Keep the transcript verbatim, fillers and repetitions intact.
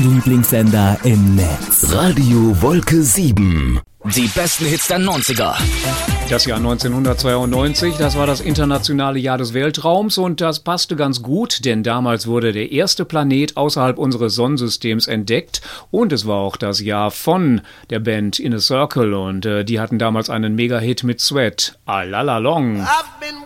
Lieblingssender im Netz. Radio Wolke sieben. Die besten Hits der neunziger. Das Jahr neunzehnhundertzweiundneunzig, das war das internationale Jahr des Weltraums und das passte ganz gut, denn damals wurde der erste Planet außerhalb unseres Sonnensystems entdeckt und es war auch das Jahr von der Band In a Circle und äh, die hatten damals einen Mega-Hit mit Sweat, All Along.